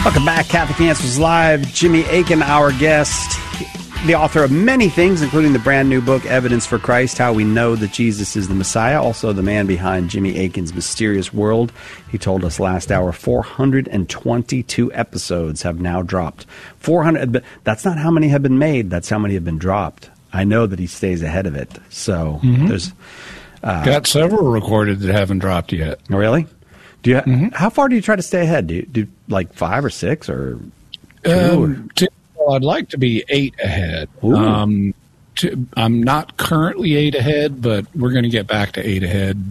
Welcome back, Catholic Answers Live. Jimmy Akin, our guest, the author of many things, including the brand new book, Evidence for Christ, How We Know That Jesus is the Messiah, also the man behind Jimmy Akin's Mysterious World. He told us last hour 422 episodes have now dropped. 400, but that's not how many have been made, that's how many have been dropped. I know that he stays ahead of it, so there's... Got several recorded that haven't dropped yet. Really? Do you? How far do you try to stay ahead? Do you do like 5 or 6 or 2? Well, I'd like to be 8 ahead. I'm not currently 8 ahead, but we're going to get back to 8 ahead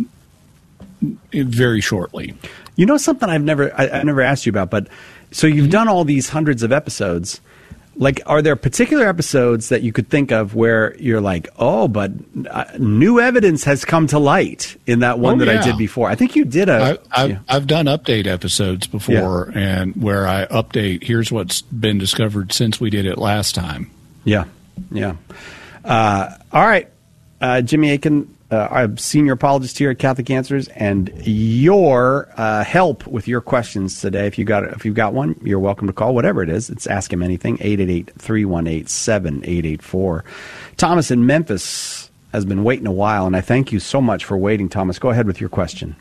very shortly. You know something I've never asked you about, but so you've done all these hundreds of episodes. Like, are there particular episodes that you could think of where you're like, oh, but new evidence has come to light in that one I did before? I think you did I've done update episodes before, and where I update, here's what's been discovered since we did it last time. Yeah. All right. Jimmy Akin, I'm senior apologist here at Catholic Answers, and your help with your questions today. If you've got one, you're welcome to call. Whatever it is, it's Ask Him Anything. 888-318-7884. Thomas in Memphis has been waiting a while, and I thank you so much for waiting, Thomas. Go ahead with your question.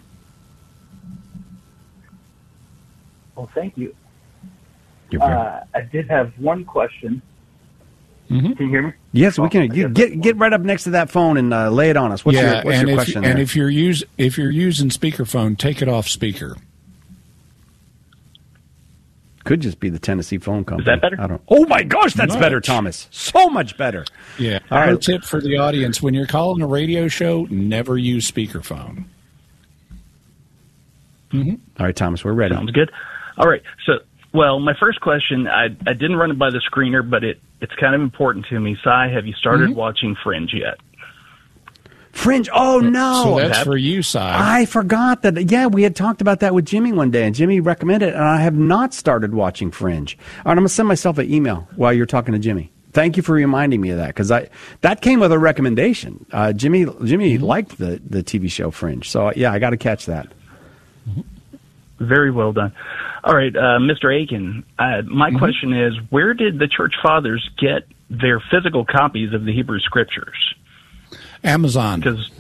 Well, thank you. I did have one question. Can you hear me? Yes, we can. Get right up next to that phone and lay it on us. What's your question? And if you're using speakerphone, take it off speaker. Could just be the Tennessee phone company. Is that better? I don't. Oh my gosh, that's better, Thomas. So much better. Yeah. All right. Tip for the audience: when you're calling a radio show, never use speakerphone. All right, Thomas, we're ready. Sounds good. All right. So, well, my first question, I didn't run it by the screener, but it's kind of important to me. Cy, have you started watching Fringe yet? Fringe? Oh, no. So that's for you, Cy. I forgot that. Yeah, we had talked about that with Jimmy one day, and Jimmy recommended it, and I have not started watching Fringe. All right, I'm going to send myself an email while you're talking to Jimmy. Thank you for reminding me of that, because that came with a recommendation. Jimmy liked the TV show Fringe, so yeah, I got to catch that. Very well done. All right, Mr. Akin, my question is, where did the Church Fathers get their physical copies of the Hebrew Scriptures? Amazon.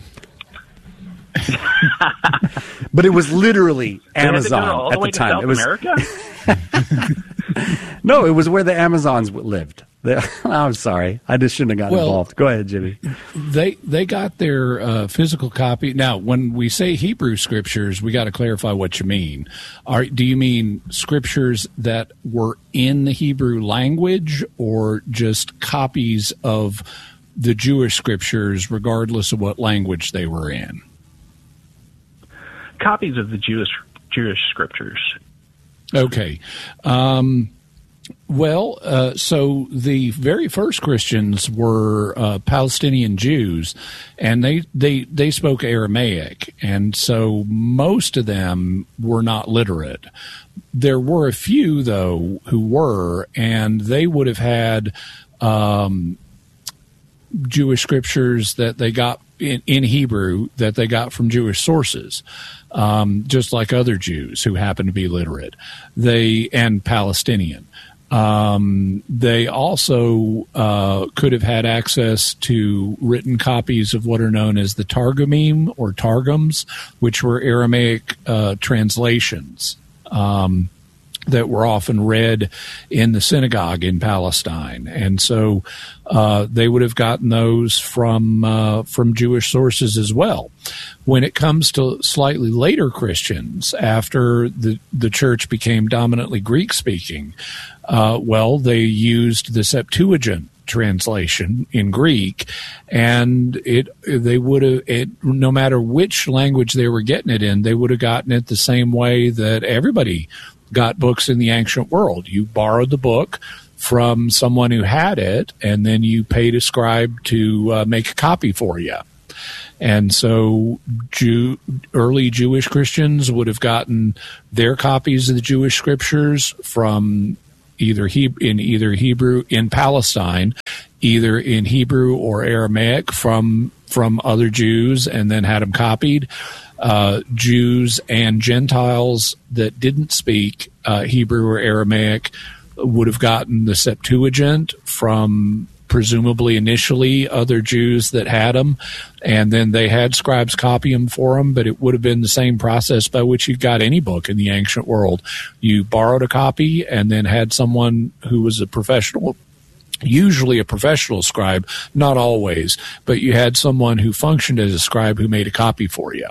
But it was literally Amazon at the time. It was America? No, it was where the Amazons lived. I'm sorry. I just shouldn't have gotten involved. Go ahead, Jimmy. They got their physical copy. Now, when we say Hebrew Scriptures, we got to clarify what you mean. Do you mean Scriptures that were in the Hebrew language, or just copies of the Jewish Scriptures, regardless of what language they were in? Copies of the Jewish Scriptures. Okay. So the very first Christians were Palestinian Jews, and they spoke Aramaic, and so most of them were not literate. There were a few, though, who were, and they would have had Jewish scriptures that they got in Hebrew that they got from Jewish sources, just like other Jews who happen to be literate. And Palestinian. They also could have had access to written copies of what are known as the Targumim or Targums, which were Aramaic translations that were often read in the synagogue in Palestine. And so they would have gotten those from Jewish sources as well. When it comes to slightly later Christians, after the church became dominantly Greek-speaking, they used the Septuagint translation in Greek, and no matter which language they were getting it in, they would have gotten it the same way that everybody got books in the ancient world. You borrowed the book from someone who had it, and then you paid a scribe to make a copy for you. And so early Jewish Christians would have gotten their copies of the Jewish scriptures from either Hebrew in Palestine, either in Hebrew or Aramaic from other Jews, and then had them copied. Jews and Gentiles that didn't speak Hebrew or Aramaic would have gotten the Septuagint from presumably initially other Jews that had them, and then they had scribes copy them for them, but it would have been the same process by which you got any book in the ancient world. You borrowed a copy and then had someone who was a professional, usually a professional scribe, not always, but you had someone who functioned as a scribe who made a copy for you.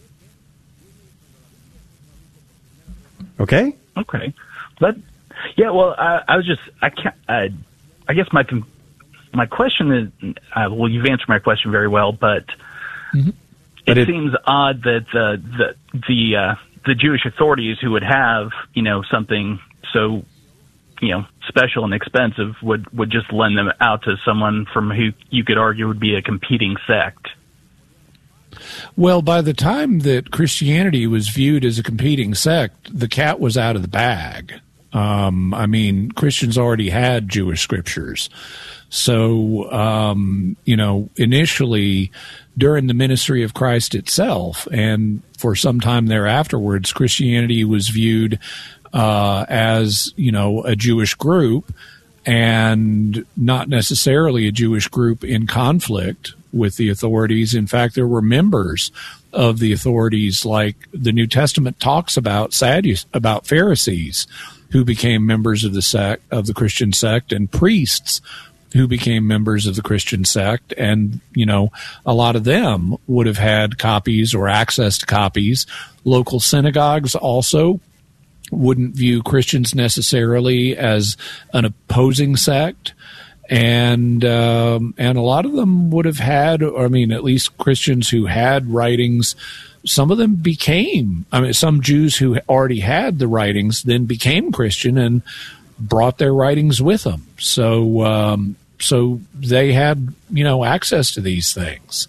Okay. But yeah, well, I guess my question is, well, you've answered my question very well, but it seems odd that the Jewish authorities who would have, something so, special and expensive would just lend them out to someone from who you could argue would be a competing sect. Well, by the time that Christianity was viewed as a competing sect, the cat was out of the bag. Christians already had Jewish scriptures. So, initially during the ministry of Christ itself and for some time thereafterwards, Christianity was viewed as, a Jewish group and not necessarily a Jewish group in conflict with the authorities. In fact, there were members of the authorities, like the New Testament talks about about Pharisees who became members of the Christian sect, and priests who became members of the Christian sect. And, a lot of them would have had copies or access to copies. Local synagogues also wouldn't view Christians necessarily as an opposing sect. And a lot of them would have had, at least Christians who had writings, some of them became, some Jews who already had the writings then became Christian and brought their writings with them. So they had, access to these things.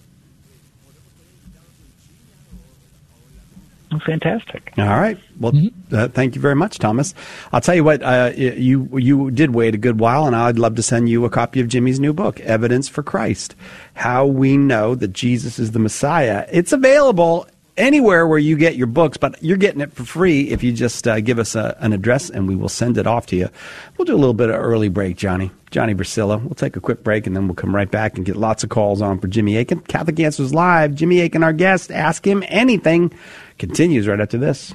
Fantastic. All right. Well, thank you very much, Thomas. I'll tell you what, you did wait a good while, and I'd love to send you a copy of Jimmy's new book, Evidence for Christ, How We Know That Jesus is the Messiah. It's available anywhere where you get your books, but you're getting it for free if you just give us an address, and we will send it off to you. We'll do a little bit of early break, Johnny Brasilla. We'll take a quick break, and then we'll come right back and get lots of calls on for Jimmy Akin. Catholic Answers Live. Jimmy Akin, our guest. Ask him anything. Continues right after this.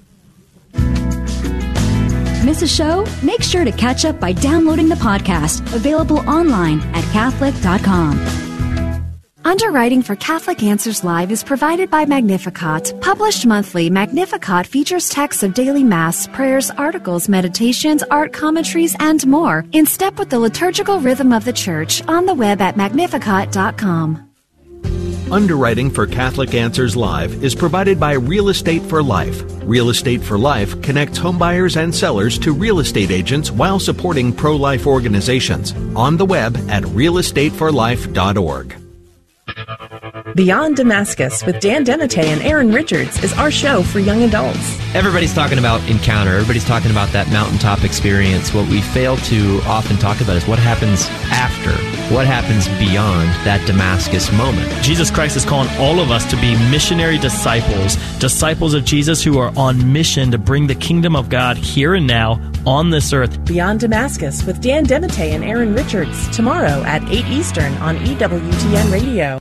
Miss a show? Make sure to catch up by downloading the podcast, available online at Catholic.com. Underwriting for Catholic Answers Live is provided by Magnificat. Published monthly, Magnificat features texts of daily Mass, prayers, articles, meditations, art commentaries, and more, in step with the liturgical rhythm of the Church, on the web at Magnificat.com. Underwriting for Catholic Answers Live is provided by Real Estate for Life. Real Estate for Life connects homebuyers and sellers to real estate agents while supporting pro-life organizations. On the web at realestateforlife.org. Beyond Damascus with Dan Denate and Aaron Richards is our show for young adults. Everybody's talking about encounter. Everybody's talking about that mountaintop experience. What we fail to often talk about is what happens after, what happens beyond that Damascus moment. Jesus Christ is calling all of us to be missionary disciples, disciples of Jesus who are on mission to bring the kingdom of God here and now on this earth. Beyond Damascus with Dan Denate and Aaron Richards, tomorrow at 8 Eastern on EWTN Radio.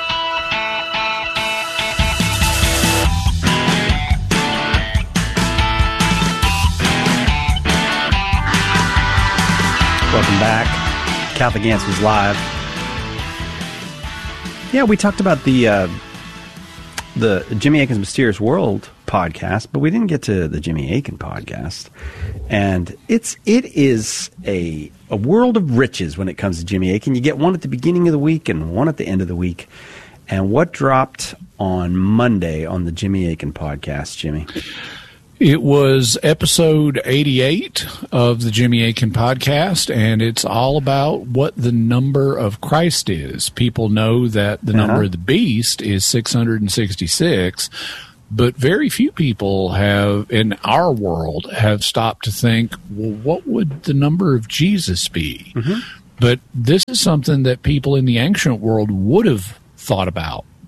Welcome back. Catholic Answers Live. Yeah, we talked about the Jimmy Akin's Mysterious World podcast, but we didn't get to the Jimmy Akin podcast. And it is a world of riches when it comes to Jimmy Akin. You get one at the beginning of the week and one at the end of the week. And what dropped on Monday on the Jimmy Akin podcast, Jimmy? It was episode 88 of the Jimmy Akin podcast, and it's all about what the number of Christ is. People know that the number of the beast is 666, but very few people have, in our world, have stopped to think, well, what would the number of Jesus be? But this is something that people in the ancient world would have thought about.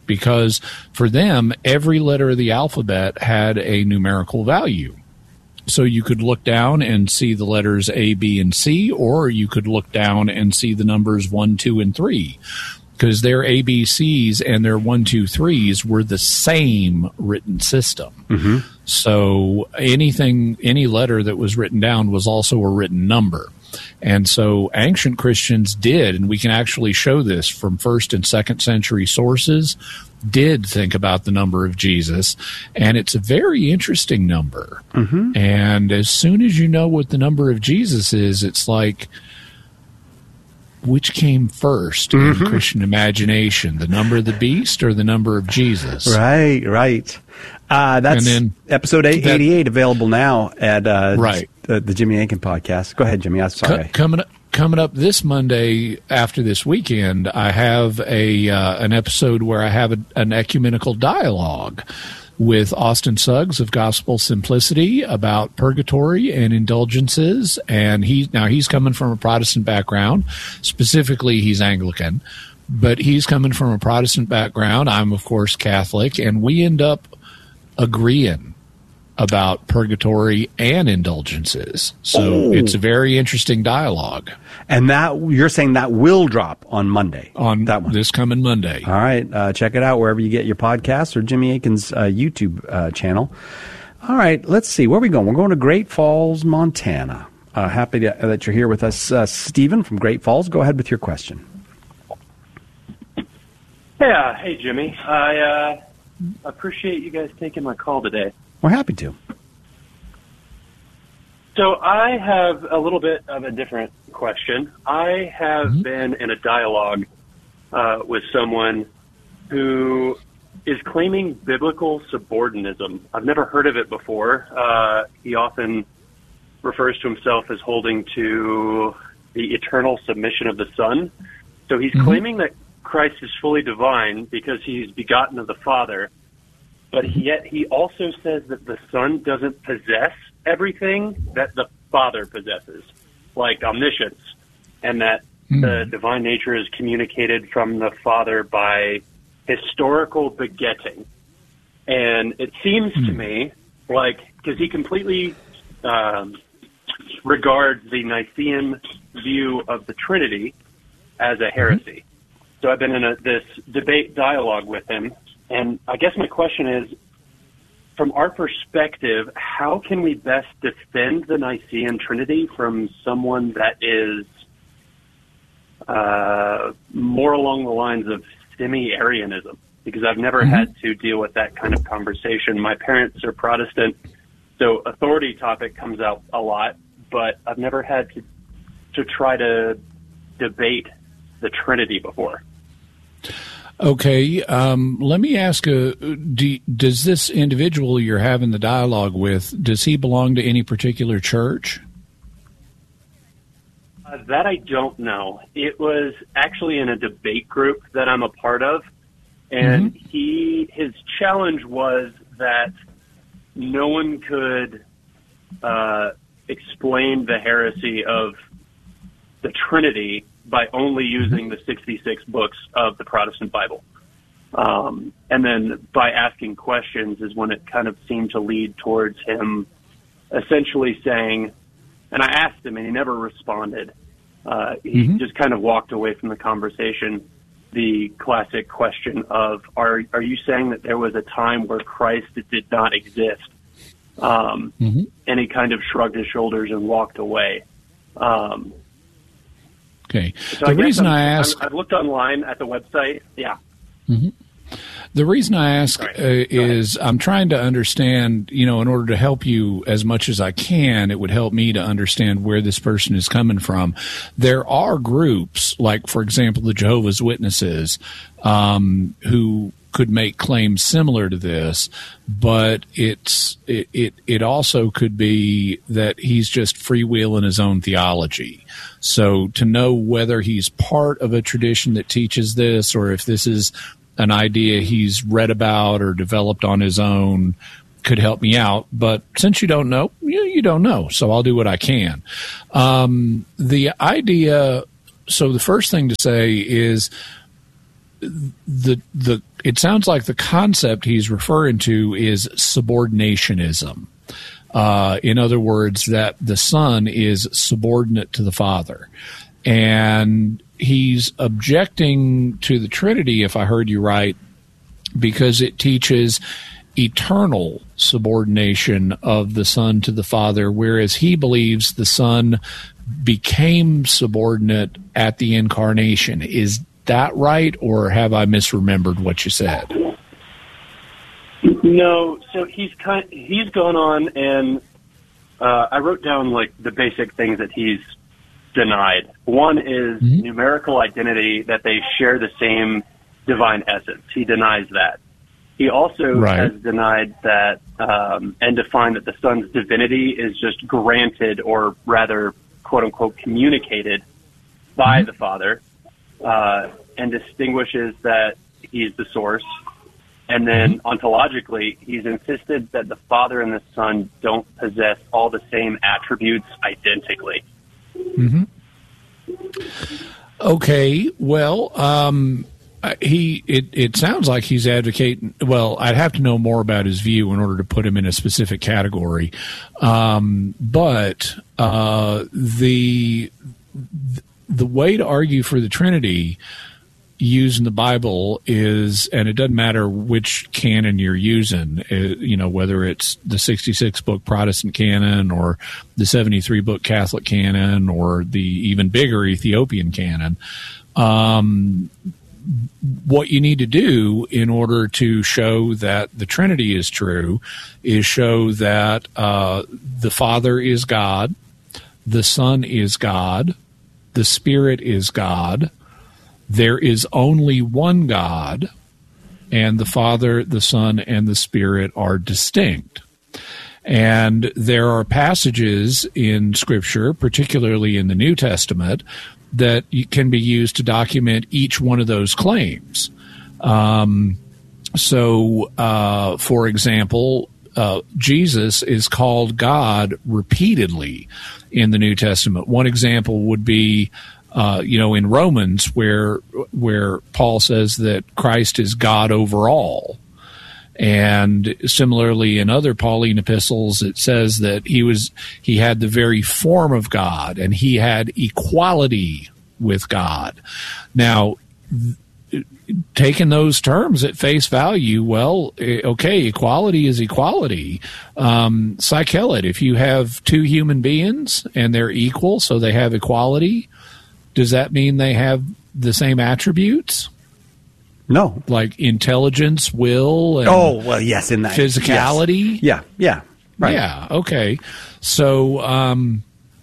because for them, every letter of the alphabet had a numerical value. So you could look down and see the letters A, B, and C, or you could look down and see the numbers 1, 2, and 3, because their ABCs and their 1, 2, 3s were the same written system. Mm-hmm. So any letter that was written down was also a written number. And so ancient Christians did, and we can actually show this from 1st and 2nd century sources, did think about the number of Jesus, and it's a very interesting number. Mm-hmm. And as soon as you know what the number of Jesus is, it's like, which came first in Christian imagination, the number of the beast or the number of Jesus? Right. That's episode 88 available now at the Jimmy Akin podcast. Go ahead, Jimmy. I'm sorry. Coming up this Monday after this weekend, I have an episode where I have an ecumenical dialogue with Austin Suggs of Gospel Simplicity about purgatory and indulgences. And he's coming from a Protestant background. Specifically, he's Anglican. But he's coming from a Protestant background. I'm, of course, Catholic. And we end up agreeing about purgatory and indulgences. So it's a very interesting dialogue. And that you're saying that will drop on Monday? On that one. This coming Monday. All right. Check it out wherever you get your podcasts or Jimmy Akin's YouTube channel. All right. Let's see. Where are we going? We're going to Great Falls, Montana. Happy that you're here with us. Stephen from Great Falls, go ahead with your question. Yeah. Hey, Jimmy. I appreciate you guys taking my call today. We're happy to. So I have a little bit of a different question. I have been in a dialogue with someone who is claiming biblical subordinatism. I've never heard of it before. He often refers to himself as holding to the eternal submission of the Son. So he's claiming that Christ is fully divine because he's begotten of the Father. But yet he also says that the Son doesn't possess everything that the Father possesses, like omniscience, and that the divine nature is communicated from the Father by historical begetting. And it seems to me like, because he completely regards the Nicene view of the Trinity as a heresy. So I've been in this debate dialogue with him. And I guess my question is, from our perspective, how can we best defend the Nicene Trinity from someone that is more along the lines of semi-Arianism? Because I've never had to deal with that kind of conversation. My parents are Protestant, so authority topic comes out a lot, but I've never had to try to debate the Trinity before. Okay, let me ask, does this individual you're having the dialogue with, does he belong to any particular church? That I don't know. It was actually in a debate group that I'm a part of, and his challenge was that no one could explain the heresy of the Trinity by only using the 66 books of the Protestant Bible. And then by asking questions is when it kind of seemed to lead towards him essentially saying, and I asked him and he never responded. He just kind of walked away from the conversation. The classic question of, are you saying that there was a time where Christ did not exist? And he kind of shrugged his shoulders and walked away. Okay. So the reason I ask, I've looked online at the website. Yeah. The reason I ask is I'm trying to understand, in order to help you as much as I can, it would help me to understand where this person is coming from. There are groups, like, for example, the Jehovah's Witnesses, who could make claims similar to this, but it also could be that he's just freewheeling his own theology. So to know whether he's part of a tradition that teaches this, or if this is an idea he's read about or developed on his own, could help me out. But since you don't know, you don't know. So I'll do what I can. The idea, so the first thing to say is the it sounds like the concept he's referring to is subordinationism. In other words, that the Son is subordinate to the Father. And he's objecting to the Trinity, if I heard you right, because it teaches eternal subordination of the Son to the Father, whereas he believes the Son became subordinate at the incarnation. Is that right, or have I misremembered what you said? No, so he's gone on, and I wrote down like the basic things that he's denied. One is numerical identity, that they share the same divine essence. He denies that. He also has denied that and defined that the Son's divinity is just granted, or rather, quote unquote, communicated by the Father, and distinguishes that he's the source. And then ontologically, he's insisted that the Father and the Son don't possess all the same attributes identically. Okay, well, it sounds like he's advocating. Well, I'd have to know more about his view in order to put him in a specific category. But the way to argue for the Trinity using the Bible is, and it doesn't matter which canon you're using, whether it's the 66-book Protestant canon or the 73-book Catholic canon or the even bigger Ethiopian canon. What you need to do in order to show that the Trinity is true is show that the Father is God, the Son is God, the Spirit is God. There is only one God, and the Father, the Son, and the Spirit are distinct. And there are passages in Scripture, particularly in the New Testament, that can be used to document each one of those claims. For example, Jesus is called God repeatedly in the New Testament. One example would be in Romans, where Paul says that Christ is God over all. And similarly in other Pauline epistles, it says that he had the very form of God, and he had equality with God. Now, taking those terms at face value, well, okay, equality is equality. Psychelet, if you have two human beings and they're equal, so they have equality, does that mean they have the same attributes? No. Like intelligence, will, and yes, in that physicality? Yes. Yeah. Right. Yeah, okay. So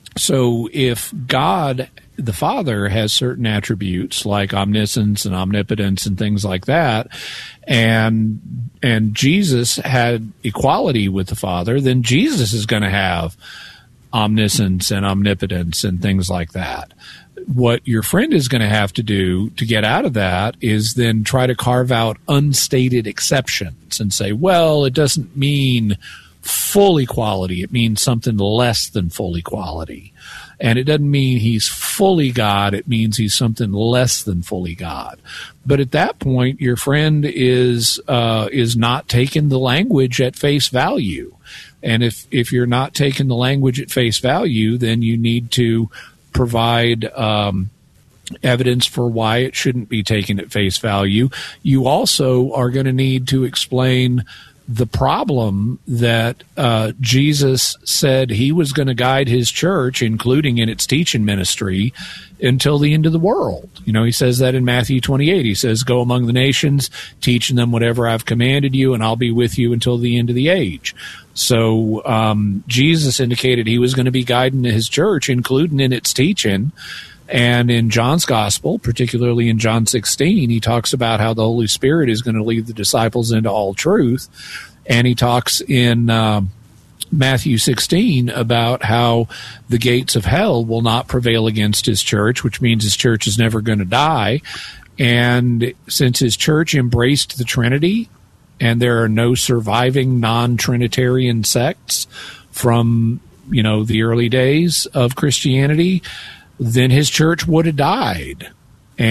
if God, the Father, has certain attributes like omniscience and omnipotence and things like that, and Jesus had equality with the Father, then Jesus is going to have omniscience and omnipotence and things like that. What your friend is going to have to do to get out of that is then try to carve out unstated exceptions and say, well, it doesn't mean full equality. It means something less than full equality. And it doesn't mean he's fully God. It means he's something less than fully God. But at that point, your friend is not taking the language at face value. And if you're not taking the language at face value, then you need to provide evidence for why it shouldn't be taken at face value. You also are going to need to explain the problem that Jesus said he was going to guide his church, including in its teaching ministry, until the end of the world. He says that in Matthew 28. He says, go among the nations, teaching them whatever I've commanded you, and I'll be with you until the end of the age. So Jesus indicated he was going to be guiding his church, including in its teaching. And in John's gospel, particularly in John 16, he talks about how the Holy Spirit is going to lead the disciples into all truth. And he talks in Matthew 16 about how the gates of hell will not prevail against his church, which means his church is never going to die. And since his church embraced the Trinity, and there are no surviving non-Trinitarian sects from, the early days of Christianity, then his church would have died.